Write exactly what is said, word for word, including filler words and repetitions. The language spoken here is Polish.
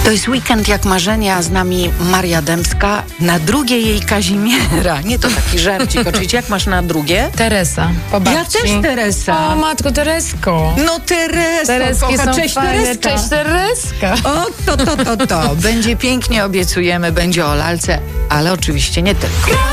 To jest Weekend jak marzenia, a z nami Maria Dębska, na drugie jej Kazimiera. Nie to taki żarcik, oczywiście. Jak masz na drugie? Teresa, po babci. Ja też Teresa. O, matko, Teresko. No Teresko, Tereski kocha. są Cześć fajne. Tereska. Cześć Tereska. O, to, to, to, to. Będzie pięknie, obiecujemy, będzie o lalce, ale oczywiście nie tylko.